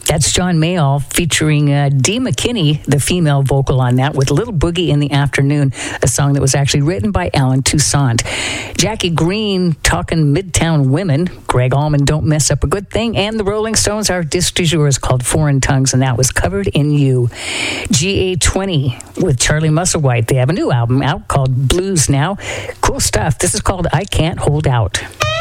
That's John Mayall featuring Dee McKinney, the female vocal on that, with Little Boogie in the Afternoon, a song that was actually written by Alan Toussaint. Jackie Green talking Midtown women. Greg Allman, Don't Mess Up a Good Thing. And the Rolling Stones, our disc du jour is called Foreign Tongues, and that was Covered in You. GA20 with Charlie Musselwhite. They have a new album out called Blues Now. Cool stuff. This is called I Can't Hold Out.